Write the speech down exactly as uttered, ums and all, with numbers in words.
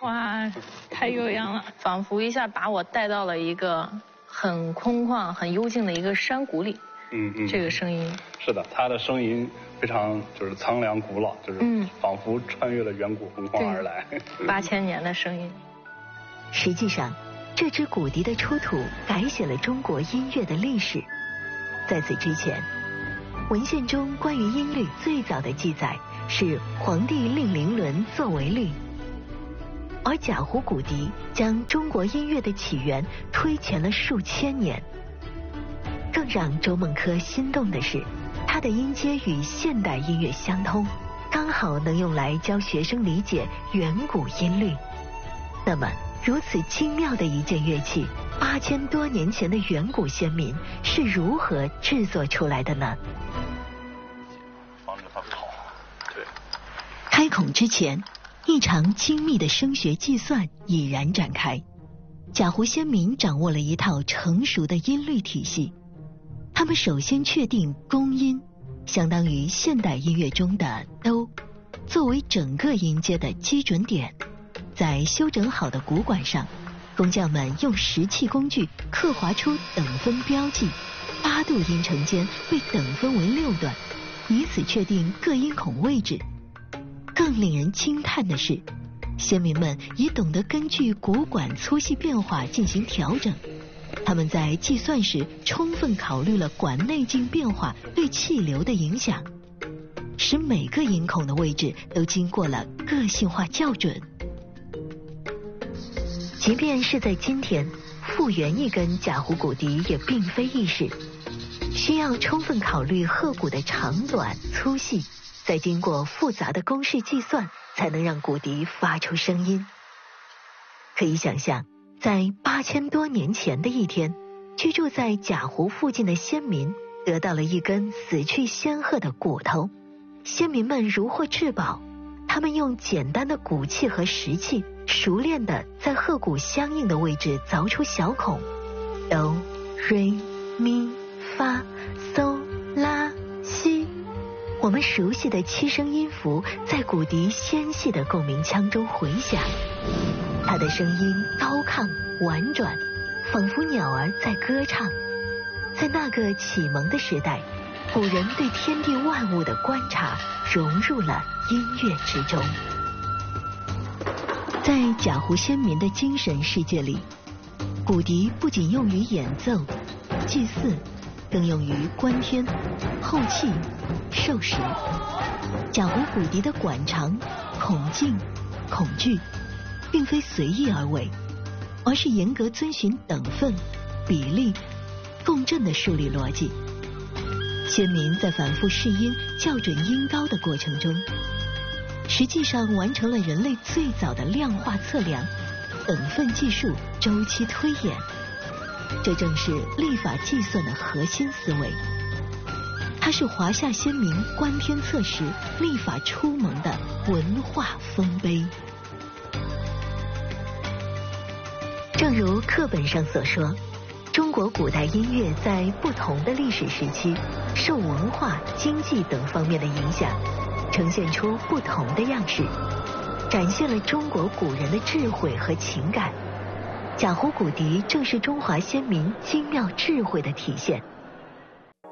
哇，太悠扬了，仿佛一下把我带到了一个很空旷、很幽静的一个山谷里。嗯嗯，这个声音是的，他的声音非常就是苍凉古老，就是仿佛穿越了远古洪荒而来。 八千年的声音。 实际上，这支骨笛的出土改写了中国音乐的历史。在此之前，文献中关于音律最早的记载是黄帝令伶伦作为律，而贾胡骨笛将中国音乐的起源推前了数千年。更让周梦珂心动的是，它的音阶与现代音乐相通，刚好能用来教学生理解远古音律。那么，如此精妙的一件乐器，八千多年前的远古先民是如何制作出来的呢？ 防止它跑。对。 开孔之前，一场精密的声学计算已然展开。贾胡先民掌握了一套成熟的音律体系。他们首先确定宫音，相当于现代音乐中的哆，作为整个音阶的基准点。在修整好的鼓管上，工匠们用石器工具刻划出等分标记，八度音程间被等分为六段，以此确定各音孔位置。更令人惊叹的是，先民们也懂得根据鼓管粗细变化进行调整。他们在计算时充分考虑了管内径变化对气流的影响，使每个音孔的位置都经过了个性化校准。即便是在今天，复原一根贾胡骨笛也并非易事，需要充分考虑鹤骨的长短粗细，再经过复杂的公式计算，才能让骨笛发出声音。可以想象，在八千多年前的一天，居住在贾胡附近的先民得到了一根死去仙鹤的骨头。先民们如获至宝，他们用简单的骨器和石器，熟练地在鹤骨相应的位置凿出小孔，哆、瑞、咪、发、嗦、拉、西。我们熟悉的七声音符在骨笛纤细的共鸣腔中回响，它的声音高亢婉转，仿佛鸟儿在歌唱。在那个启蒙的时代，古人对天地万物的观察融入了音乐之中。在贾胡先民的精神世界里，骨笛不仅用于演奏、祭祀，更用于观天、候气、授时。贾胡骨笛的管长、孔径、孔距，并非随意而为，而是严格遵循等分、比例、共振的数理逻辑。先民在反复试音、校准音高的过程中，实际上完成了人类最早的量化测量、等分计数、周期推演。这正是历法计算的核心思维，它是华夏先民观天测时历法出萌的文化丰碑。正如课本上所说，中国古代音乐在不同的历史时期，受文化、经济等方面的影响，呈现出不同的样式，展现了中国古人的智慧和情感。贾胡骨笛正是中华先民精妙智慧的体现。